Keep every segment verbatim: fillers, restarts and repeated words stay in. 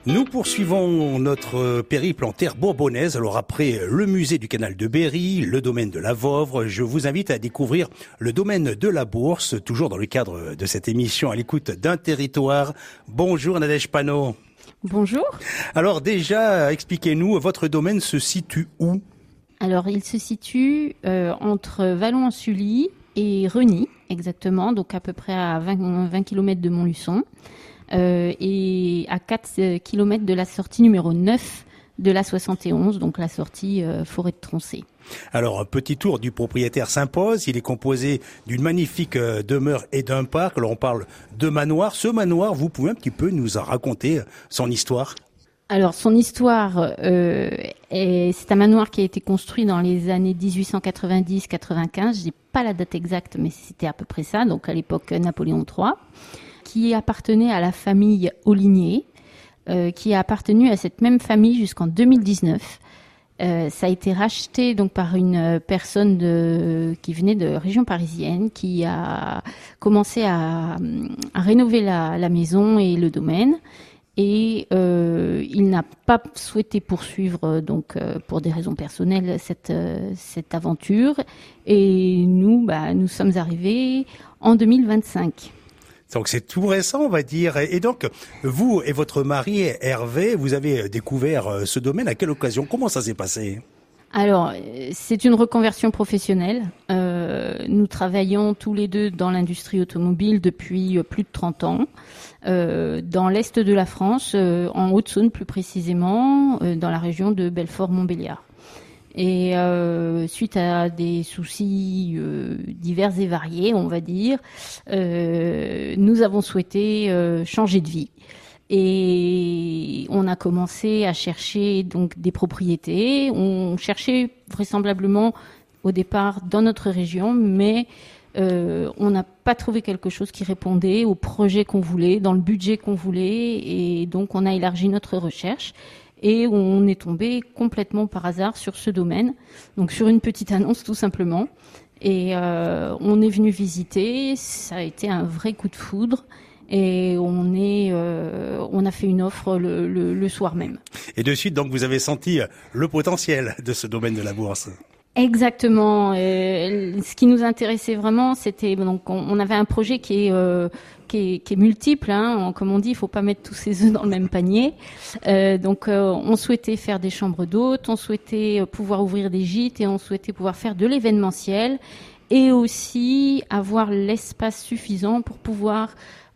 Nous poursuivons notre périple en terre bourbonnaise. Alors après le musée du canal de Berry, le domaine de la Vouvre, je vous invite à découvrir le domaine de la Bourse, toujours dans le cadre de cette émission à l'écoute d'un territoire. Bonjour Nadège Panot. Bonjour. Alors déjà, expliquez-nous, votre domaine se situe où ? Alors il se situe euh, entre Vallon-en-Sully et Reny, exactement, donc à peu près à vingt, vingt kilomètres de Montluçon. Euh, et à quatre kilomètres de la sortie numéro neuf de la soixante et onze, donc la sortie euh, forêt de Troncé. Alors, un petit tour du propriétaire s'impose. Il est composé d'une magnifique euh, demeure et d'un parc. Alors, on parle de manoir. Ce manoir, vous pouvez un petit peu nous en raconter son histoire ? Alors, son histoire, euh, est, c'est un manoir qui a été construit dans les années dix-huit cent quatre-vingt-dix quatre-vingt-quinze. Je n'ai pas la date exacte, mais c'était à peu près ça, donc à l'époque Napoléon trois. Qui appartenait à la famille Aulinier, euh, qui a appartenu à cette même famille jusqu'en deux mille dix-neuf. Euh, ça a été racheté donc par une personne de, qui venait de région parisienne, qui a commencé à, à rénover la, la maison et le domaine. Et euh, il n'a pas souhaité poursuivre, donc euh, pour des raisons personnelles, cette, euh, cette aventure. Et nous, bah, nous sommes arrivés en deux mille vingt-cinq. Donc c'est tout récent, on va dire. Et donc, vous et votre mari, Hervé, vous avez découvert ce domaine. À quelle occasion ? Comment ça s'est passé ? Alors, c'est une reconversion professionnelle. Euh, nous travaillons tous les deux dans l'industrie automobile depuis plus de trente ans, euh, dans l'est de la France, euh, en Haute-Saône plus précisément, euh, dans la région de Belfort-Montbéliard. Et euh, suite à des soucis euh, divers et variés, on va dire, euh, nous avons souhaité euh, changer de vie. Et on a commencé à chercher donc des propriétés. On cherchait vraisemblablement au départ dans notre région, mais euh, on n'a pas trouvé quelque chose qui répondait au projet qu'on voulait, dans le budget qu'on voulait. Et donc on a élargi notre recherche. Et on est tombé complètement par hasard sur ce domaine, donc sur une petite annonce tout simplement. Et euh, on est venu visiter, ça a été un vrai coup de foudre. Et on est, euh, on a fait une offre le, le, le soir même. Et de suite, donc, vous avez senti le potentiel de ce domaine de la Bourse. Exactement. Et ce qui nous intéressait vraiment, c'était donc on, on avait un projet qui est euh, qui est, qui est multiple. Hein. Comme on dit, il faut pas mettre tous ses œufs dans le même panier. Euh, donc, euh, on souhaitait faire des chambres d'hôtes, on souhaitait pouvoir ouvrir des gîtes et on souhaitait pouvoir faire de l'événementiel et aussi avoir l'espace suffisant pour pouvoir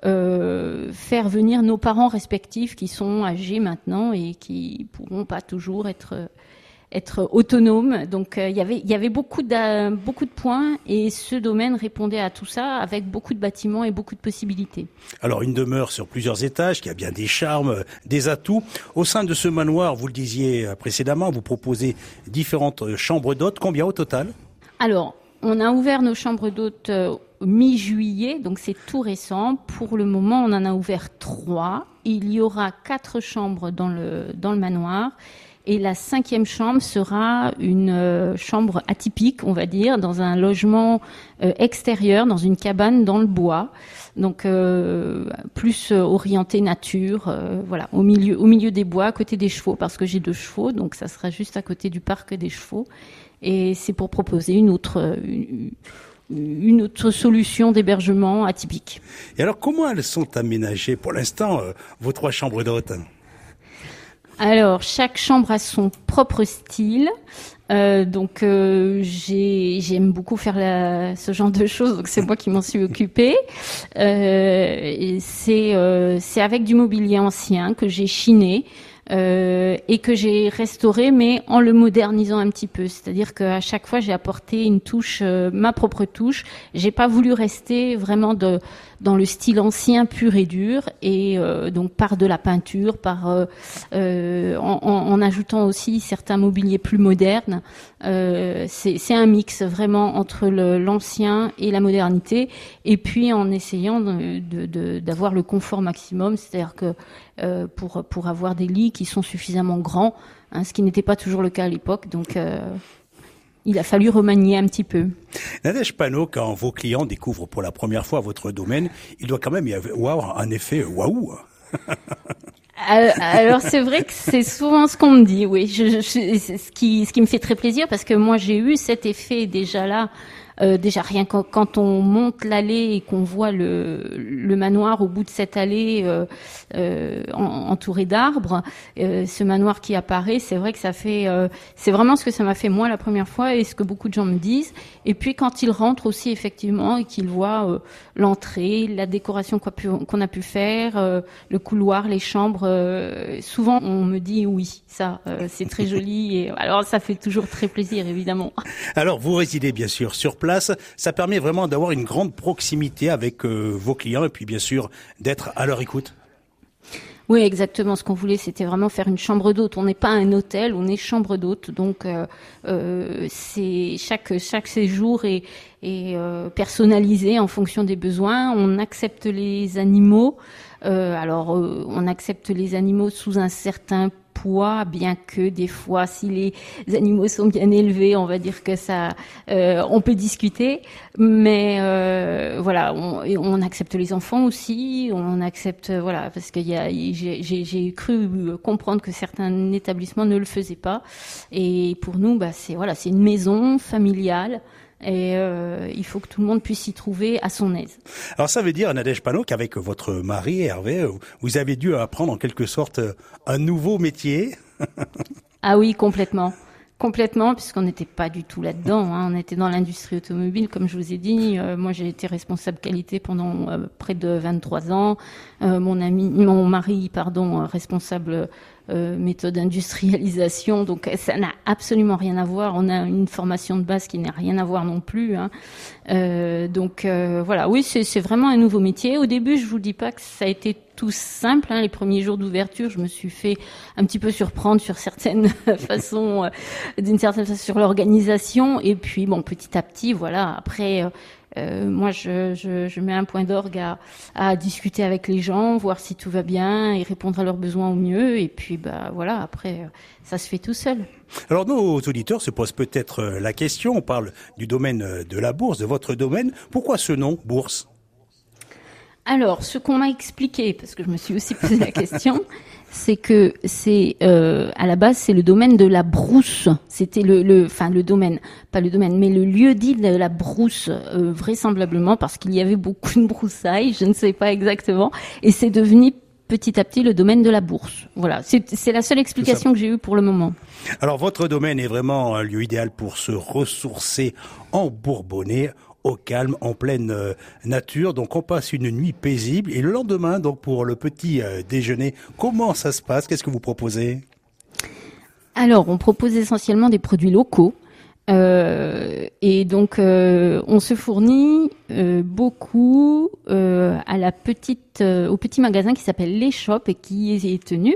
Euh, faire venir nos parents respectifs qui sont âgés maintenant et qui pourront pas toujours être être autonomes. Donc il euh, y avait il y avait beaucoup de beaucoup de points et ce domaine répondait à tout ça avec beaucoup de bâtiments et beaucoup de possibilités. Alors une demeure sur plusieurs étages qui a bien des charmes, des atouts. Au sein de ce manoir, vous le disiez précédemment, vous proposez différentes chambres d'hôtes. Combien au total ? Alors, on a ouvert nos chambres d'hôtes euh, mi-juillet, donc c'est tout récent. Pour le moment, on en a ouvert trois. Il y aura quatre chambres dans le dans le manoir. Et la cinquième chambre sera une euh, chambre atypique, on va dire, dans un logement euh, extérieur, dans une cabane dans le bois. Donc euh, plus euh, orienté nature, euh, voilà, au milieu au milieu des bois, à côté des chevaux, parce que j'ai deux chevaux, donc ça sera juste à côté du parc des chevaux. Et c'est pour proposer une autre une, une autre solution d'hébergement atypique. Et alors, comment elles sont aménagées pour l'instant, euh, vos trois chambres d'hôtes ? Alors, chaque chambre a son propre style. Euh, donc, euh, j'ai, j'aime beaucoup faire la, ce genre de choses, donc c'est moi qui m'en suis occupée. Euh, et c'est, euh, c'est avec du mobilier ancien que j'ai chiné. Euh, et que j'ai restauré, mais en le modernisant un petit peu. C'est-à-dire qu'à chaque fois, j'ai apporté une touche, euh, ma propre touche. J'ai pas voulu rester vraiment de, dans le style ancien pur et dur, et euh, donc par de la peinture, par euh, euh, en, en, en ajoutant aussi certains mobiliers plus modernes. Euh, c'est, c'est un mix vraiment entre le, l'ancien et la modernité, et puis en essayant de, de, de, d'avoir le confort maximum, c'est-à-dire que euh, pour pour avoir des lits qui sont suffisamment grands, hein, ce qui n'était pas toujours le cas à l'époque, donc euh, il a fallu remanier un petit peu. Nadège Panot, quand vos clients découvrent pour la première fois votre domaine, il doit quand même y avoir un effet waouh. Alors c'est vrai que c'est souvent ce qu'on me dit, oui. Je, je, ce qui, ce qui me fait très plaisir parce que moi j'ai eu cet effet déjà là. Euh, déjà rien quand, quand on monte l'allée et qu'on voit le, le manoir au bout de cette allée euh, euh, en, entouré d'arbres, euh, ce manoir qui apparaît, c'est vrai que ça fait, euh, c'est vraiment ce que ça m'a fait moi la première fois et ce que beaucoup de gens me disent. Et puis quand ils rentrent aussi effectivement et qu'ils voient euh, l'entrée, la décoration qu'on a pu, qu'on a pu faire, euh, le couloir, les chambres, euh, souvent on me dit oui, ça euh, c'est très joli. Et alors ça fait toujours très plaisir évidemment. Alors vous résidez bien sûr sur place. Place, ça permet vraiment d'avoir une grande proximité avec euh, vos clients et puis bien sûr d'être à leur écoute. Oui, exactement. Ce qu'on voulait, c'était vraiment faire une chambre d'hôte. On n'est pas un hôtel, on est chambre d'hôte. Donc, euh, euh, c'est chaque chaque séjour est, est euh, personnalisé en fonction des besoins. On accepte les animaux. Euh, alors, euh, on accepte les animaux sous un certain poids, bien que des fois, si les animaux sont bien élevés, on va dire que ça, euh, on peut discuter. Mais euh, voilà, on, on accepte les enfants aussi, on accepte, voilà, parce qu'il y a, j'ai, j'ai, j'ai cru comprendre que certains établissements ne le faisaient pas. Et pour nous, bah, c'est voilà, c'est une maison familiale. Et euh, il faut que tout le monde puisse s'y trouver à son aise. Alors ça veut dire, Nadège Panot, qu'avec votre mari Hervé, vous avez dû apprendre en quelque sorte un nouveau métier. Ah oui, complètement. Complètement, puisqu'on n'était pas du tout là-dedans. Hein. On était dans l'industrie automobile, comme je vous ai dit. Euh, moi, j'ai été responsable qualité pendant euh, près de vingt-trois ans. Euh, mon ami, mon mari, pardon, responsable euh, méthode industrialisation. Donc, ça n'a absolument rien à voir. On a une formation de base qui n'a rien à voir non plus. Hein. Euh, donc, euh, voilà. Oui, c'est, c'est vraiment un nouveau métier. Au début, je vous dis pas que ça a été tout simple. Hein. Les premiers jours d'ouverture, je me suis fait un petit peu surprendre sur certaines façons, euh, d'une certaine façon, sur l'organisation. Et puis, bon, petit à petit, voilà. Après, euh, euh, moi, je, je, je mets un point d'orgue à, à discuter avec les gens, voir si tout va bien et répondre à leurs besoins au mieux. Et puis, bah voilà. Après, ça se fait tout seul. Alors, nos auditeurs se posent peut-être la question. On parle du domaine de la bourse, de votre domaine. Pourquoi ce nom, bourse ? Alors, ce qu'on m'a expliqué, parce que je me suis aussi posé la question, c'est que c'est euh, à la base c'est le domaine de la brousse. C'était le, le, enfin le domaine, pas le domaine, mais le lieu dit de la brousse, euh, vraisemblablement parce qu'il y avait beaucoup de broussailles, je ne sais pas exactement, et c'est devenu petit à petit le domaine de la bourse. Voilà, c'est, c'est la seule explication que j'ai eue pour le moment. Alors, votre domaine est vraiment un lieu idéal pour se ressourcer en Bourbonnais, au calme, en pleine euh, nature. Donc, on passe une nuit paisible. Et le lendemain, donc pour le petit euh, déjeuner, comment ça se passe ? Qu'est-ce que vous proposez ? Alors, on propose essentiellement des produits locaux. Euh, et donc, euh, on se fournit euh, beaucoup euh, à la petite, euh, au petit magasin qui s'appelle Les Shops et qui est tenu